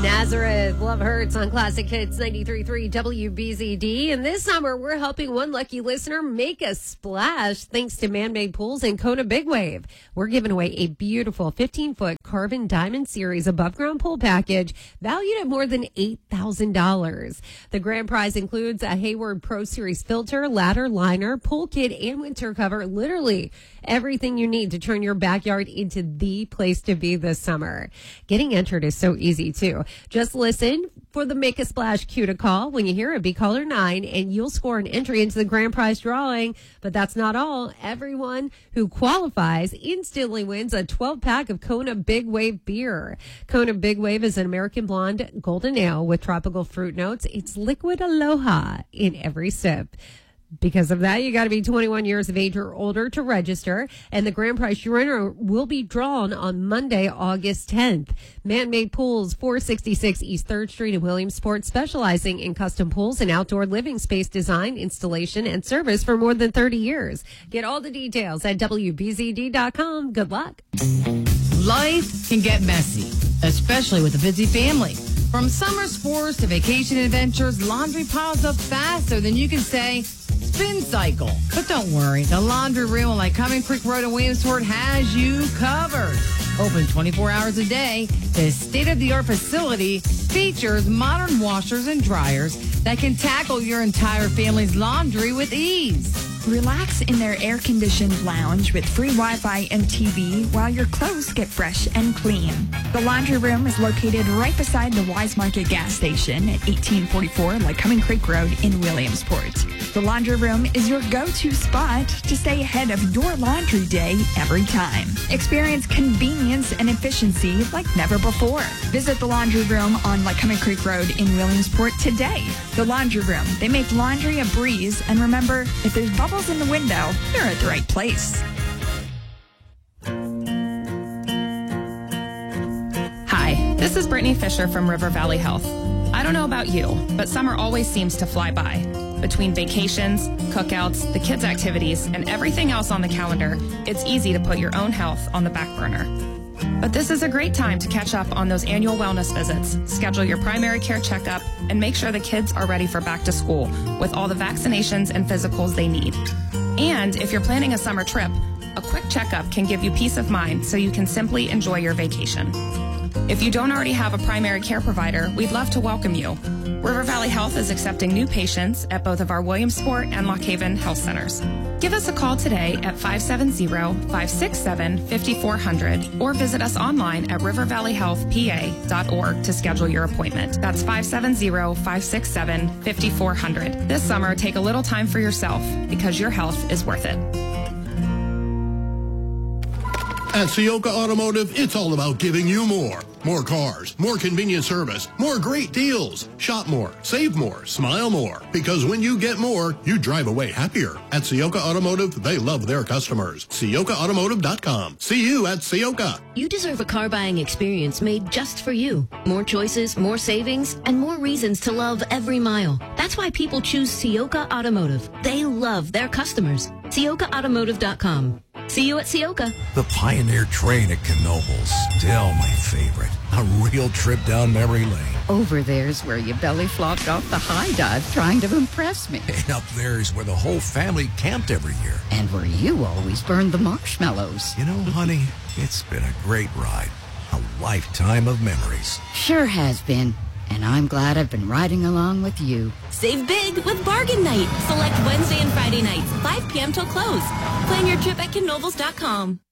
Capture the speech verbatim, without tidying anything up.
Nazareth, Love Hurts on Classic Hits ninety-three point three W B Z D. And this summer, we're helping one lucky listener make a splash thanks to Man-Made Pools and Kona Big Wave. We're giving away a beautiful fifteen-foot Carbon Diamond Series above-ground pool package valued at more than eight thousand dollars. The grand prize includes a Hayward Pro Series filter, ladder, liner, pool kit, and winter cover. Literally everything you need to turn your backyard into the place to be this summer. Getting entered is so easy, too. Just listen for the Make a Splash cue to call. When you hear it, be caller nine, and you'll score an entry into the grand prize drawing. But that's not all. Everyone who qualifies instantly wins a twelve-pack of Kona Big Wave beer. Kona Big Wave is an American blonde golden ale with tropical fruit notes. It's liquid aloha in every sip. Because of that, you got to be twenty-one years of age or older to register, and the grand prize winner will be drawn on Monday, August tenth. Man-Made Pools, four sixty-six East third Street in Williamsport, specializing in custom pools and outdoor living space design, installation, and service for more than thirty years. Get all the details at W B Z D dot com. Good luck. Life can get messy, especially with a busy family. From summer sports to vacation adventures, laundry piles up faster than you can say spin cycle. But don't worry, the laundry room on Lycoming Creek Road in Williamsport has you covered. Open twenty-four hours a day, this state-of-the-art facility features modern washers and dryers that can tackle your entire family's laundry with ease. Relax in their air-conditioned lounge with free Wi-Fi and T V while your clothes get fresh and clean. The laundry room is located right beside the Wise Market gas station at eighteen forty-four Lycoming Creek Road in Williamsport. The laundry room is your go-to spot to stay ahead of your laundry day every time. Experience convenience and efficiency like never before. Visit the laundry room on Lycoming Creek Road in Williamsport today. The laundry room, they make laundry a breeze, and remember, if there's bubbles in the window, you're at the right place. Hi, this is Brittany Fisher from River Valley Health. I don't know about you, but summer always seems to fly by. Between vacations, cookouts, the kids' activities, and everything else on the calendar, it's easy to put your own health on the back burner. But this is a great time to catch up on those annual wellness visits, schedule your primary care checkup, and make sure the kids are ready for back to school with all the vaccinations and physicals they need. And if you're planning a summer trip, a quick checkup can give you peace of mind so you can simply enjoy your vacation. If you don't already have a primary care provider, we'd love to welcome you. River Valley Health is accepting new patients at both of our Williamsport and Lock Haven health centers. Give us a call today at five seven zero, five six seven, five four zero zero or visit us online at river valley health p a dot org to schedule your appointment. That's five seven zero, five six seven, five four zero zero. This summer, take a little time for yourself because your health is worth it. At Ciocca Automotive, it's all about giving you more. More cars, more convenient service, more great deals. Shop more, save more, smile more. Because when you get more, you drive away happier. At Ciocca Automotive, they love their customers. Ciocca Automotive dot com. See you at Ciocca. You deserve a car buying experience made just for you. More choices, more savings, and more reasons to love every mile. That's why people choose Ciocca Automotive. They love their customers. Ciocca Automotive dot com. See you at Ciocca. The Pioneer Train at Knoebels, still my favorite. A real trip down memory lane. Over there's where you belly flopped off the high dive trying to impress me. And up there's where the whole family camped every year. And where you always burned the marshmallows. You know, honey, it's been a great ride. A lifetime of memories. Sure has been. And I'm glad I've been riding along with you. Save big with Bargain Night. Select Wednesday and Friday nights, five p.m. till close. Plan your trip at Knoebels dot com.